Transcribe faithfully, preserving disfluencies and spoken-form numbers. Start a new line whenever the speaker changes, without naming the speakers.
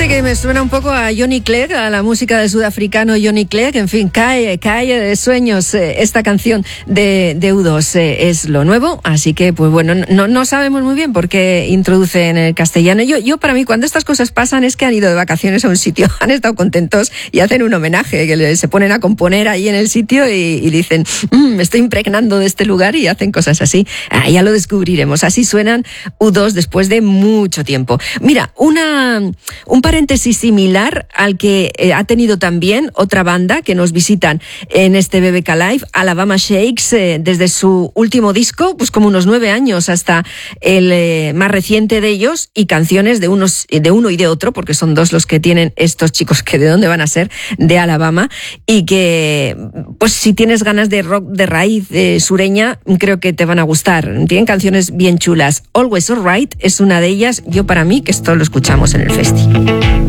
que me suena un poco a Johnny Clegg, a la música del sudafricano Johnny Clegg. En fin, Calle, Calle de Sueños. Eh, esta canción de, de U dos eh, es lo nuevo, así que, pues bueno, no, no sabemos muy bien por qué introduce en el castellano. Yo, yo, para mí, cuando estas cosas pasan es que han ido de vacaciones a un sitio, han estado contentos y hacen un homenaje, que le, se ponen a componer ahí en el sitio y, y dicen, mmm, me estoy impregnando de este lugar, y hacen cosas así. Ah, ya lo descubriremos. Así suenan U dos después de mucho tiempo. Mira, una, un paréntesis similar al que eh, ha tenido también otra banda que nos visitan en este B B K Live, Alabama Shakes, eh, desde su último disco, pues como unos nueve años hasta el eh, más reciente de ellos, y canciones de unos, de uno y de otro, porque son dos los que tienen estos chicos, que de dónde van a ser, de Alabama, y que, pues si tienes ganas de rock de raíz eh, sureña, creo que te van a gustar. Tienen canciones bien chulas. Always Alright es una de ellas. Yo, para mí, que esto lo escuchamos en el festi.